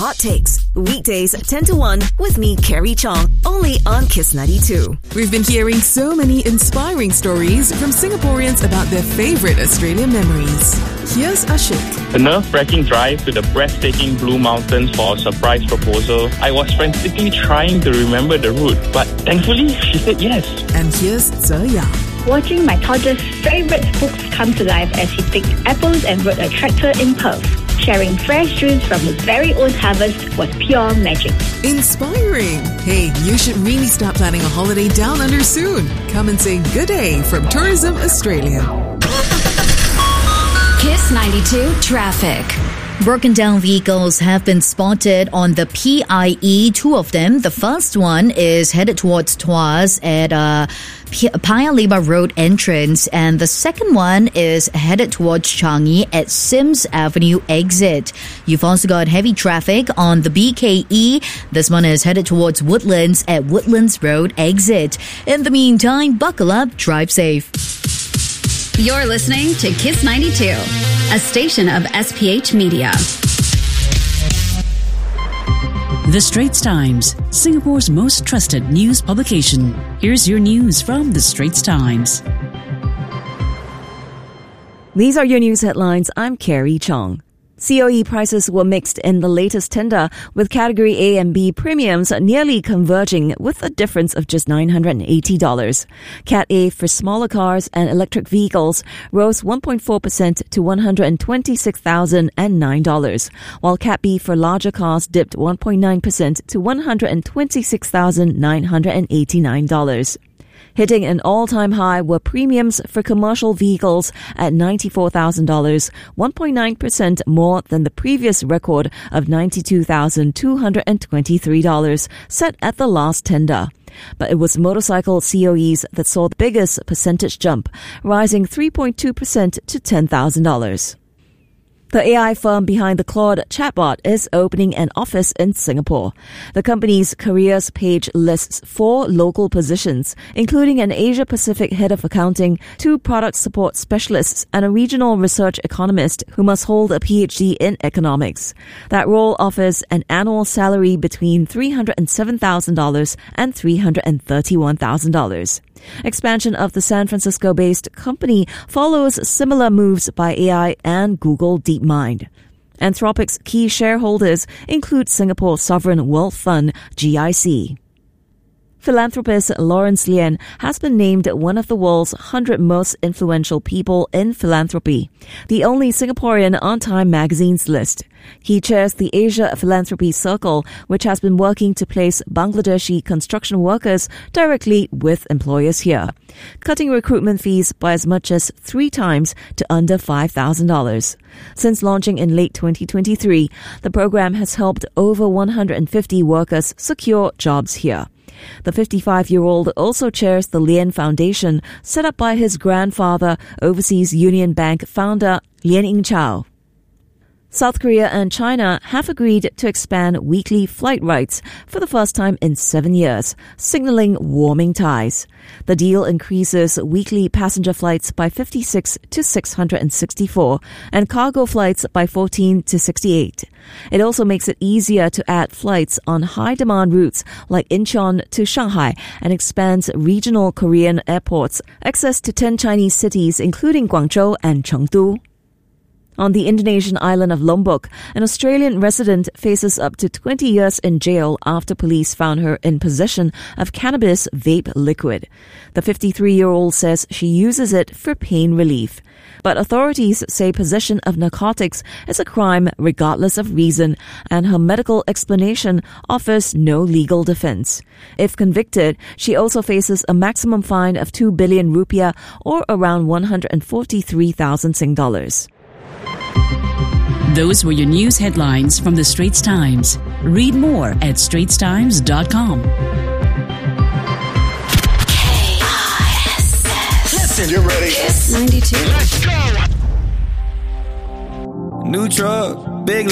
Hot Takes, weekdays 10 to 1 with me, Carrie Chong, only on Kiss 92. We've been hearing so many inspiring stories from Singaporeans about their favorite Australian memories. Here's Ashik. The nerve-wracking drive to the breathtaking Blue Mountains for a surprise proposal. I was frantically trying to remember the route, but thankfully she said yes. And here's Tze Ya. Watching my toddler's favourite books come to life as he picked apples and rode a tractor in Perth. Sharing fresh juice from his very own harvest was pure magic. Inspiring. Hey, you should really start planning a holiday down under soon. Come and say good day from Tourism Australia. Kiss 92 Traffic. Broken down vehicles have been spotted on the PIE, two of them. The first one is headed towards Tuas at Paya Lebar Road entrance, and the second one is headed towards Changi at Sims Avenue exit. You've also got heavy traffic on the BKE. This one is headed towards Woodlands at Woodlands Road exit. In the meantime, buckle up, drive safe. You're listening to Kiss 92, a station of SPH Media. The Straits Times, Singapore's most trusted news publication. Here's your news from The Straits Times. These are your news headlines. I'm Carrie Chong. COE prices were mixed in the latest tender, with Category A and B premiums nearly converging with a difference of just $980. Cat A for smaller cars and electric vehicles rose 1.4% to $126,009, while Cat B for larger cars dipped 1.9% to $126,989. Hitting an all-time high were premiums for commercial vehicles at $94,000, 1.9% more than the previous record of $92,223 set at the last tender. But it was motorcycle COEs that saw the biggest percentage jump, rising 3.2% to $10,000. The AI firm behind the Claude chatbot is opening an office in Singapore. The company's careers page lists 4 local positions, including an Asia-Pacific head of accounting, 2 product support specialists, and a regional research economist who must hold a PhD in economics. That role offers an annual salary between $307,000 and $331,000. Expansion of the San Francisco-based company follows similar moves by AI and Google DeepMind. Anthropic's key shareholders include Singapore Sovereign Wealth Fund, GIC. Philanthropist Lawrence Lien has been named one of the world's 100 most influential people in philanthropy, the only Singaporean on Time magazine's list. He chairs the Asia Philanthropy Circle, which has been working to place Bangladeshi construction workers directly with employers here, cutting recruitment fees by as much as 3 times to under $5,000. Since launching in late 2023, the program has helped over 150 workers secure jobs here. The 55-year-old also chairs the Lien Foundation, set up by his grandfather, Overseas Union Bank founder Lien Ying-chow. South Korea and China have agreed to expand weekly flight rights for the first time in 7 years, signaling warming ties. The deal increases weekly passenger flights by 56 to 664 and cargo flights by 14 to 68. It also makes it easier to add flights on high-demand routes like Incheon to Shanghai and expands regional Korean airports, access to 10 Chinese cities including Guangzhou and Chengdu. On the Indonesian island of Lombok, an Australian resident faces up to 20 years in jail after police found her in possession of cannabis vape liquid. The 53-year-old says she uses it for pain relief. But authorities say possession of narcotics is a crime regardless of reason, and her medical explanation offers no legal defense. If convicted, she also faces a maximum fine of 2 billion rupiah or around 143,000 Sing dollars. Those were your news headlines from The Straits Times. Read more at straitstimes.com. KISS. Listen, you ready? Kiss 92. Let's go. New truck, big